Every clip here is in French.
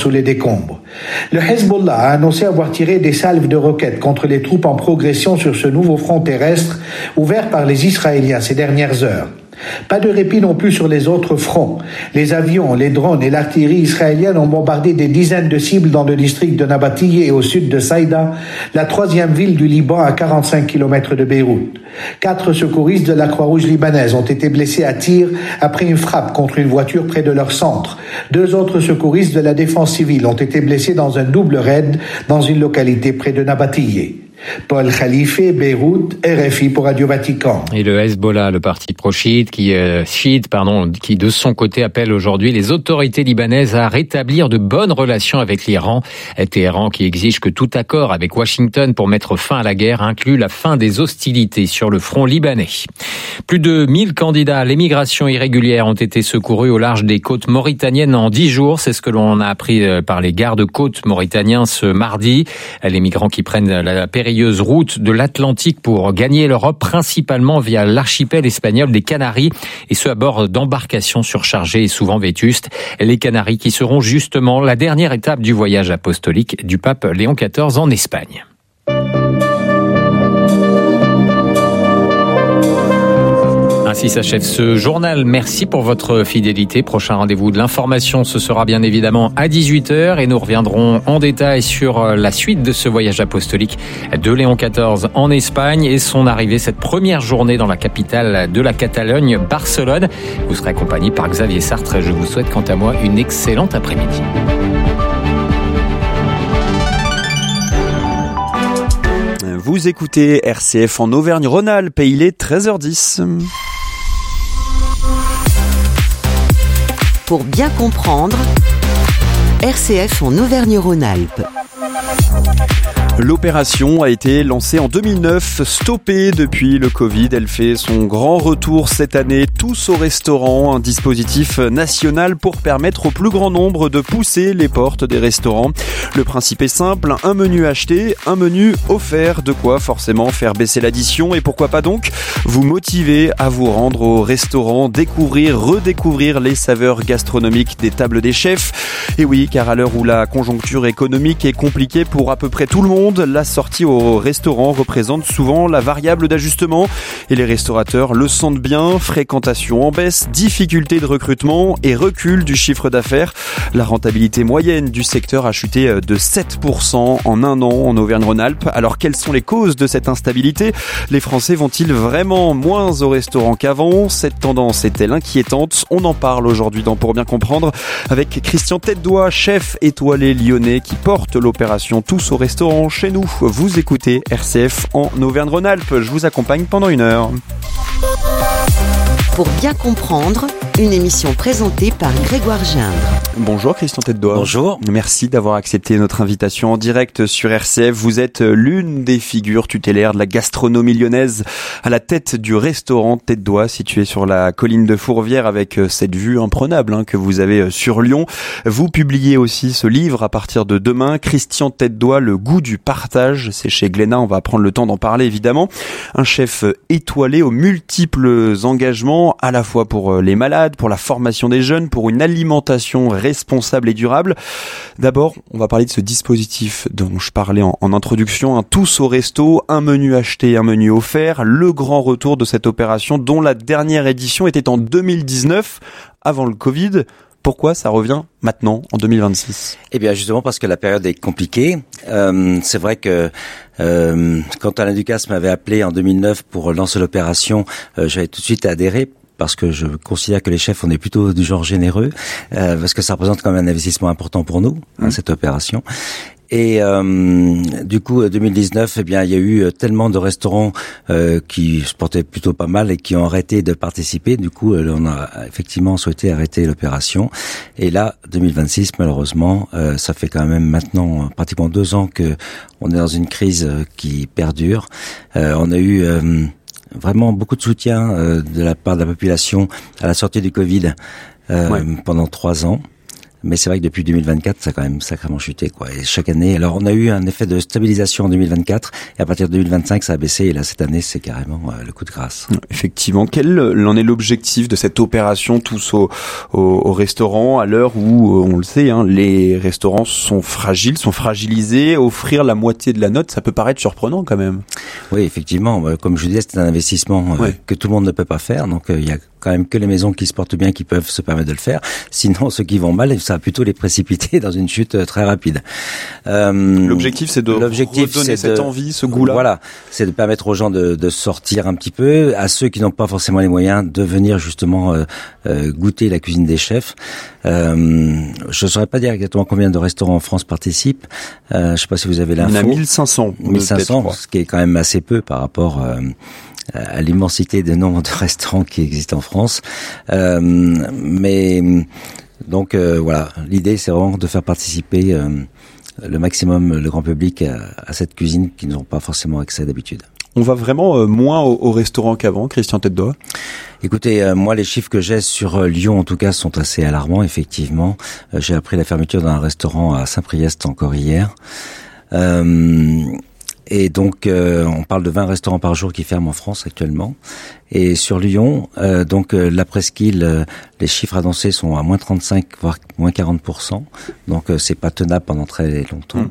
sous les décombres. Le Hezbollah a annoncé avoir tiré des salves de roquettes contre les troupes en progression sur ce nouveau front terrestre ouvert par les Israéliens ces dernières heures. Pas de répit non plus sur les autres fronts. Les avions, les drones et l'artillerie israélienne ont bombardé des dizaines de cibles dans le district de Nabatiyeh et au sud de Saïda, la troisième ville du Liban à 45 km de Beyrouth. 4 secouristes de la Croix-Rouge libanaise ont été blessés à tir après une frappe contre une voiture près de leur centre. 2 autres secouristes de la défense civile ont été blessés dans un double raid dans une localité près de Nabatiyeh. Paul Khalife, Beyrouth, RFI pour Radio Vatican. Et le Hezbollah, le parti pro-chiite, qui de son côté appelle aujourd'hui les autorités libanaises à rétablir de bonnes relations avec l'Iran. Téhéran qui exige que tout accord avec Washington pour mettre fin à la guerre inclut la fin des hostilités sur le front libanais. Plus de 1000 candidats à l'émigration irrégulière ont été secourus au large des côtes mauritaniennes en 10 jours. C'est ce que l'on a appris par les gardes-côtes mauritaniens ce mardi. Les migrants qui prennent la périlleuse route de l'Atlantique pour gagner l'Europe, principalement via l'archipel espagnol des Canaries, et ce à bord d'embarcations surchargées et souvent vétustes. Les Canaries qui seront justement la dernière étape du voyage apostolique du pape Léon XIV en Espagne. Ainsi s'achève ce journal. Merci pour votre fidélité. Prochain rendez-vous de l'information, ce sera bien évidemment à 18h et nous reviendrons en détail sur la suite de ce voyage apostolique de Léon XIV en Espagne et son arrivée cette première journée dans la capitale de la Catalogne, Barcelone. Vous serez accompagné par Xavier Sartre. Je vous souhaite quant à moi une excellente après-midi. Vous écoutez RCF en Auvergne-Rhône-Alpes et il est 13h10. Pour bien comprendre, RCF en Auvergne-Rhône-Alpes. L'opération a été lancée en 2009, stoppée depuis le Covid. Elle fait son grand retour cette année. Tous au restaurant, un dispositif national pour permettre au plus grand nombre de pousser les portes des restaurants. Le principe est simple, un menu acheté, un menu offert. De quoi forcément faire baisser l'addition et pourquoi pas donc vous motiver à vous rendre au restaurant, découvrir, redécouvrir les saveurs gastronomiques des tables des chefs. Et oui, car à l'heure où la conjoncture économique est compliquée pour à peu près tout le monde, la sortie au restaurant représente souvent la variable d'ajustement et les restaurateurs le sentent bien. Fréquentation en baisse, difficulté de recrutement et recul du chiffre d'affaires. La rentabilité moyenne du secteur a chuté de 7% en un an en Auvergne-Rhône-Alpes. Alors quelles sont les causes de cette instabilité ? Les Français vont-ils vraiment moins au restaurant qu'avant ? Cette tendance est-elle inquiétante ? On en parle aujourd'hui dans Pour bien comprendre avec Christian Tête-Doigt, chef étoilé lyonnais qui porte l'opération Tous au restaurant chez nous. Vous écoutez RCF en Auvergne-Rhône-Alpes. Je vous accompagne pendant 1 heure. Pour bien comprendre, une émission présentée par Grégoire Gindre. Bonjour Christian Tête-Doigt. Bonjour. Merci d'avoir accepté notre invitation en direct sur RCF. Vous êtes l'une des figures tutélaires de la gastronomie lyonnaise à la tête du restaurant Tête-Doigt situé sur la colline de Fourvière avec cette vue imprenable que vous avez sur Lyon. Vous publiez aussi ce livre à partir de demain, Christian Tête-Doigt, le goût du partage. C'est chez Glénat, on va prendre le temps d'en parler évidemment. Un chef étoilé aux multiples engagements à la fois pour les malades, pour la formation des jeunes, pour une alimentation responsable et durable. D'abord, on va parler de ce dispositif dont je parlais en introduction, Tous au resto, un menu acheté, un menu offert, le grand retour de cette opération dont la dernière édition était en 2019, avant le Covid. Pourquoi ça revient maintenant, en 2026 ? Eh bien, justement parce que la période est compliquée. C'est vrai que quand Alain Ducasse m'avait appelé en 2009 pour lancer l'opération, j'avais tout de suite adhéré parce que je considère que les chefs, on est plutôt du genre généreux, parce que ça représente quand même un investissement important pour nous, cette opération. Et du coup, 2019, eh bien, il y a eu tellement de restaurants qui se portaient plutôt pas mal et qui ont arrêté de participer. Du coup, on a effectivement souhaité arrêter l'opération. Et là, 2026, malheureusement, ça fait quand même maintenant pratiquement 2 ans que on est dans une crise qui perdure. On a eu vraiment beaucoup de soutien de la part de la population à la sortie du Covid pendant 3 ans. Mais c'est vrai que depuis 2024, ça a quand même sacrément chuté, quoi. Et chaque année, alors on a eu un effet de stabilisation en 2024, et à partir de 2025, ça a baissé, et là, cette année, c'est carrément le coup de grâce. Effectivement. Quel en est l'objectif de cette opération Tous au restaurant, à l'heure où, on le sait, les restaurants sont fragilisés, offrir la moitié de la note, ça peut paraître surprenant quand même. Oui, effectivement. Comme je disais, c'est un investissement que tout le monde ne peut pas faire, donc il y a quand même que les maisons qui se portent bien qui peuvent se permettre de le faire. Sinon, ceux qui vont mal, ça va plutôt les précipiter dans une chute très rapide. L'objectif, c'est de redonner cette envie, ce goût-là. Voilà, c'est de permettre aux gens de sortir un petit peu, à ceux qui n'ont pas forcément les moyens de venir justement goûter la cuisine des chefs. Je ne saurais pas dire exactement combien de restaurants en France participent. Je ne sais pas si vous avez l'info. Il y en a 1500. 1500, ce qui est quand même assez peu par rapport à l'immensité des nombres de restaurants qui existent en France. Mais donc voilà, l'idée c'est vraiment de faire participer le maximum le grand public à cette cuisine qui n'ont pas forcément accès d'habitude. On va vraiment moins au restaurant qu'avant, Christian Tête-d'Oie? Écoutez, moi les chiffres que j'ai sur Lyon en tout cas sont assez alarmants, effectivement. J'ai appris la fermeture d'un restaurant à Saint-Priest encore hier. Et donc, on parle de 20 restaurants par jour qui ferment en France actuellement. Et sur Lyon, la presqu'île, les chiffres annoncés sont à moins 35, voire moins 40%. Donc, c'est pas tenable pendant très longtemps.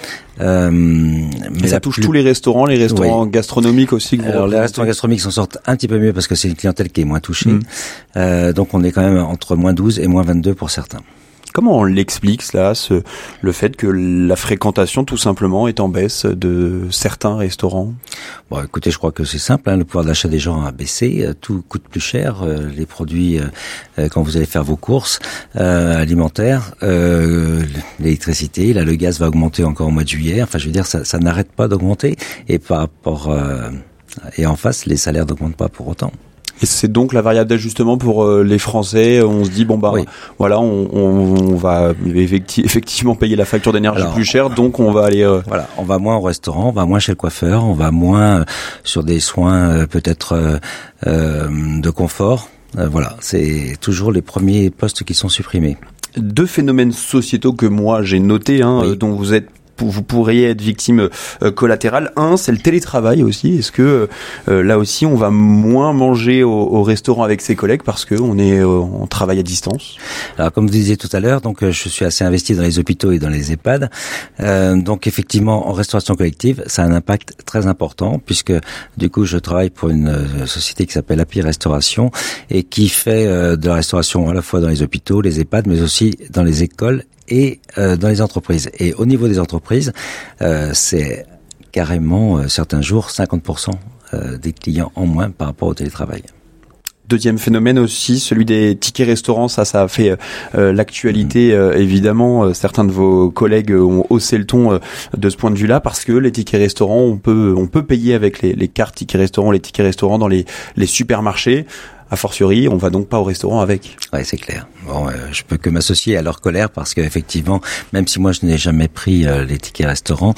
Mais ça touche tous les restaurants gastronomiques aussi. Alors, les restaurants gastronomiques s'en sortent un petit peu mieux parce que c'est une clientèle qui est moins touchée. Donc, on est quand même entre moins 12 et moins 22 pour certains. Comment on l'explique cela, le fait que la fréquentation tout simplement est en baisse de certains restaurants? Bon, écoutez, je crois que c'est simple, le pouvoir d'achat des gens a baissé, tout coûte plus cher, les produits quand vous allez faire vos courses alimentaires, l'électricité, là le gaz va augmenter encore au mois de juillet. Enfin, je veux dire, ça n'arrête pas d'augmenter, et par rapport et en face, les salaires n'augmentent pas pour autant. Et c'est donc la variable d'ajustement pour les Français. On se dit voilà, on va effectivement payer la facture d'énergie plus cher, donc on va aller. Voilà, on va moins au restaurant, on va moins chez le coiffeur, on va moins sur des soins peut-être de confort. Voilà, c'est toujours les premiers postes qui sont supprimés. Deux phénomènes sociétaux que moi j'ai notés, dont vous pourriez être victime collatérale. Un, c'est le télétravail aussi. Est-ce que là aussi on va moins manger au restaurant avec ses collègues parce que on travaille à distance? Alors comme vous disiez tout à l'heure, donc je suis assez investi dans les hôpitaux et dans les EHPAD. Donc effectivement en restauration collective, ça a un impact très important puisque du coup je travaille pour une société qui s'appelle Happy Restauration et qui fait de la restauration à la fois dans les hôpitaux, les EHPAD, mais aussi dans les écoles et dans les entreprises. Et au niveau des entreprises, c'est carrément certains jours 50% des clients en moins par rapport au télétravail. Deuxième phénomène aussi, celui des tickets restaurants, ça a fait l'actualité évidemment. Certains de vos collègues ont haussé le ton de ce point de vue-là parce que les tickets restaurants, on peut payer avec les cartes tickets restaurants, les tickets restaurants dans les supermarchés. A fortiori, on va donc pas au restaurant avec. Ouais, c'est clair. Bon, je peux que m'associer à leur colère parce qu'effectivement, même si moi je n'ai jamais pris les tickets restaurants,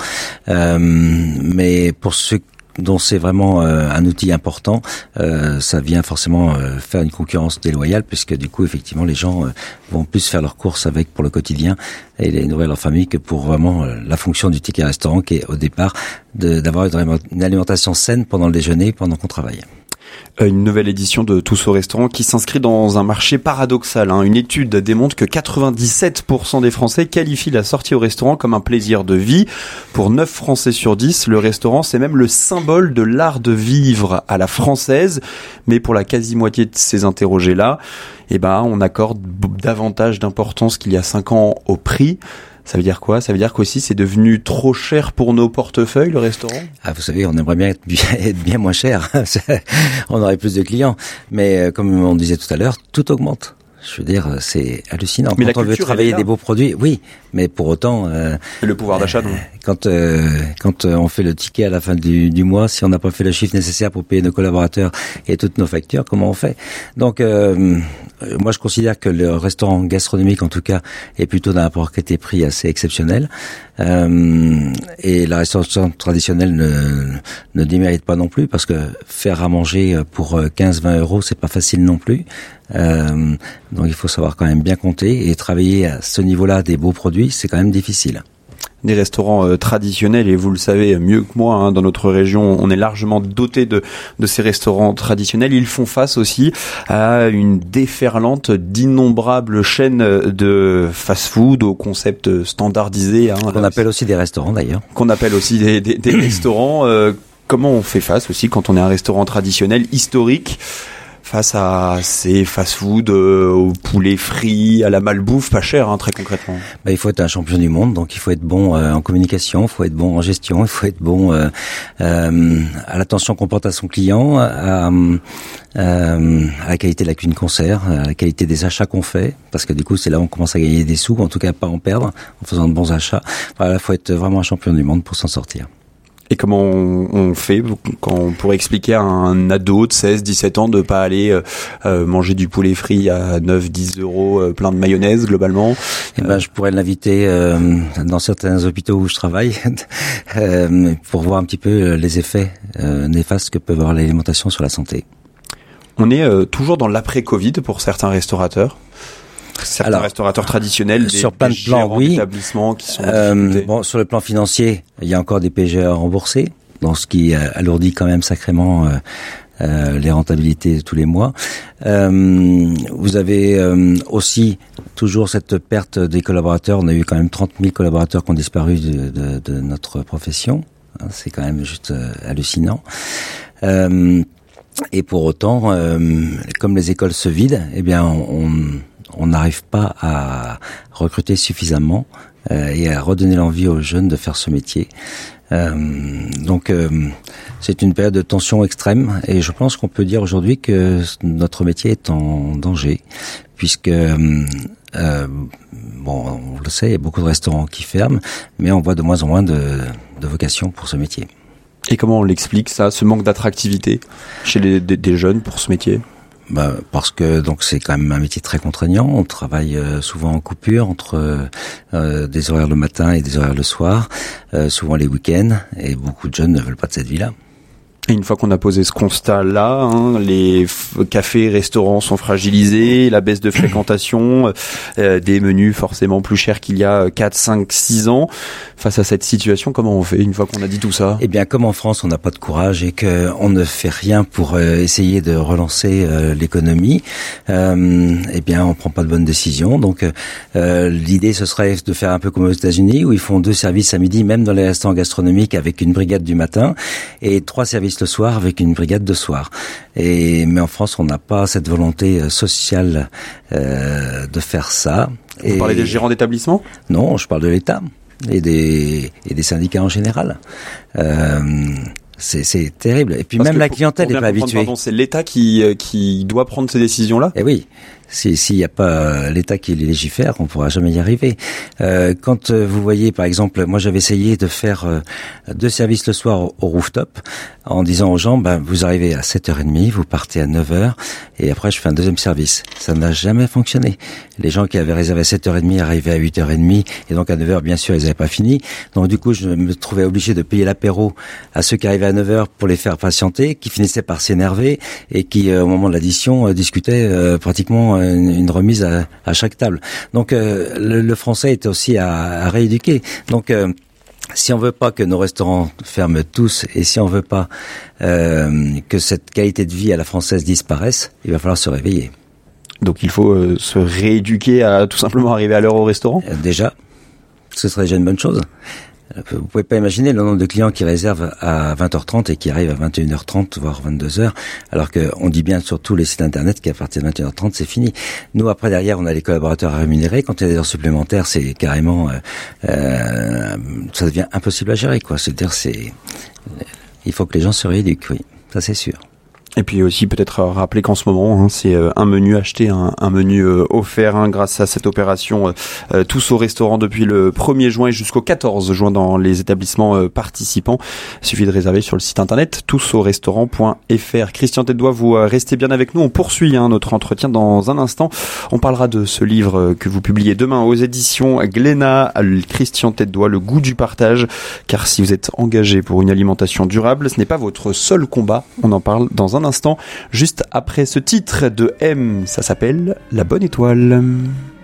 mais pour ceux dont c'est vraiment un outil important, ça vient forcément faire une concurrence déloyale puisque du coup, effectivement, les gens vont plus faire leurs courses avec pour le quotidien et les nourrir leur famille que pour vraiment la fonction du ticket restaurant qui est au départ d'avoir une alimentation saine pendant le déjeuner, pendant qu'on travaille. Une nouvelle édition de Tous au restaurant qui s'inscrit dans un marché paradoxal. Une étude démontre que 97% des Français qualifient la sortie au restaurant comme un plaisir de vie. Pour 9 Français sur 10, le restaurant, c'est même le symbole de l'art de vivre à la française. Mais pour la quasi-moitié de ces interrogés-là, on accorde davantage d'importance qu'il y a 5 ans au prix. Ça veut dire quoi? Ça veut dire qu'aussi c'est devenu trop cher pour nos portefeuilles, le restaurant? Ah, vous savez, on aimerait bien être bien moins cher. On aurait plus de clients. Mais comme on disait tout à l'heure, tout augmente. Je veux dire, c'est hallucinant. Mais quand on veut travailler des beaux produits, oui, mais pour autant... Et le pouvoir d'achat, non? Quand on fait le ticket à la fin du mois, si on n'a pas fait le chiffre nécessaire pour payer nos collaborateurs et toutes nos factures, comment on fait? Donc, moi, je considère que le restaurant gastronomique, en tout cas, est plutôt d'un rapport qualité-prix assez exceptionnel. Et la restauration traditionnelle ne démérite pas non plus, parce que faire à manger pour 15-20 euros, c'est pas facile non plus. Donc il faut savoir quand même bien compter, et travailler à ce niveau-là des beaux produits, c'est quand même difficile. Des restaurants traditionnels, et vous le savez mieux que moi, dans notre région, on est largement doté de ces restaurants traditionnels. Ils font face aussi à une déferlante d'innombrables chaînes de fast-food au concept standardisé. Qu'on appelle aussi des restaurants d'ailleurs. Qu'on appelle aussi des restaurants. Comment on fait face aussi quand on est un restaurant traditionnel, historique, face à ces fast-food, au poulet frit, à la malbouffe, pas cher, très concrètement? Il faut être un champion du monde, donc il faut être bon en communication, il faut être bon en gestion, il faut être bon à l'attention qu'on porte à son client, à la qualité de la cuisine qu'on sert, à la qualité des achats qu'on fait, parce que du coup c'est là où on commence à gagner des sous, en tout cas pas en perdre, en faisant de bons achats. Voilà, il faut être vraiment un champion du monde pour s'en sortir. Et comment on fait quand on pourrait expliquer à un ado de 16, 17 ans de pas aller manger du poulet frit à 9, 10 euros plein de mayonnaise globalement? Je pourrais l'inviter dans certains hôpitaux où je travaille pour voir un petit peu les effets néfastes que peut avoir l'alimentation sur la santé. On est toujours dans l'après-Covid pour certains restaurateurs. Certains restaurateurs traditionnels, sur plein de plans, oui. D'établissements qui sont sur le plan financier, il y a encore des PGE à rembourser, donc ce qui alourdit quand même sacrément les rentabilités tous les mois. Vous avez aussi toujours cette perte des collaborateurs. On a eu quand même 30 000 collaborateurs qui ont disparu de notre profession. C'est quand même juste hallucinant. Et pour autant, comme les écoles se vident, on n'arrive pas à recruter suffisamment et à redonner l'envie aux jeunes de faire ce métier. Donc c'est une période de tension extrême, et je pense qu'on peut dire aujourd'hui que notre métier est en danger, puisque on le sait, il y a beaucoup de restaurants qui ferment, mais on voit de moins en moins de vocations pour ce métier. Et comment on l'explique, ça, ce manque d'attractivité chez des jeunes pour ce métier? Parce que donc c'est quand même un métier très contraignant. On travaille souvent en coupure entre des horaires le matin et des horaires le soir, souvent les week-ends, et beaucoup de jeunes ne veulent pas de cette vie-là. Et une fois qu'on a posé ce constat-là, les cafés, restaurants sont fragilisés, la baisse de fréquentation, des menus forcément plus chers qu'il y a 4, 5, 6 ans. Face à cette situation, comment on fait une fois qu'on a dit tout ça? Comme en France, on n'a pas de courage et qu'on ne fait rien pour essayer de relancer l'économie, on prend pas de bonnes décisions. Donc l'idée, ce serait de faire un peu comme aux États-Unis, où ils font 2 services à midi, même dans les restaurants gastronomiques, avec une brigade du matin, et 3 services le soir avec une brigade de soir. Mais en France, on n'a pas cette volonté sociale de faire ça. Vous parlez des gérants d'établissement? Non, je parle de l'État et des syndicats en général. C'est terrible. Et puis même la clientèle n'est pas habituée. C'est l'État qui doit prendre ces décisions-là? Eh oui. S'il n'y a pas l'État qui les légifère, on ne pourra jamais y arriver. Quand vous voyez, par exemple, moi j'avais essayé de faire 2 services le soir au rooftop, en disant aux gens, vous arrivez à 7h30, vous partez à 9h, et après je fais un 2e service. Ça n'a jamais fonctionné. Les gens qui avaient réservé à 7h30 arrivaient à 8h30, et donc à 9h, bien sûr, ils n'avaient pas fini. Donc du coup, je me trouvais obligé de payer l'apéro à ceux qui arrivaient à 9h pour les faire patienter, qui finissaient par s'énerver, et qui, au moment de l'addition, discutaient pratiquement une remise à chaque table. Donc le français est aussi à rééduquer. Donc si on veut pas que nos restaurants ferment tous, et si on veut pas que cette qualité de vie à la française disparaisse, il va falloir se réveiller. Donc il faut se rééduquer à tout simplement arriver à l'heure au restaurant? Déjà, ce serait déjà une bonne chose. Vous pouvez pas imaginer le nombre de clients qui réservent à 20h30 et qui arrivent à 21h30, voire 22h, alors qu'on dit bien sur tous les sites internet qu'à partir de 21h30, c'est fini. Nous, après, derrière, on a les collaborateurs à rémunérer. Quand il y a des heures supplémentaires, c'est carrément... ça devient impossible à gérer, quoi. C'est-à-dire, il faut que les gens se rééduquent, oui. Ça, c'est sûr. Et puis aussi peut-être rappeler qu'en ce moment, c'est un menu acheté, un menu offert grâce à cette opération Tous au restaurant depuis le 1er juin et jusqu'au 14 juin dans les établissements participants. Il suffit de réserver sur le site internet tousaurestaurant.fr. Christian Tête-Doigt, vous restez bien avec nous. On poursuit notre entretien dans un instant. On parlera de ce livre que vous publiez demain aux éditions Glénat, Christian Tête-Doigt, Le goût du partage. Car si vous êtes engagé pour une alimentation durable, ce n'est pas votre seul combat. On en parle dans un instant, juste après ce titre de M, ça s'appelle La Bonne Étoile.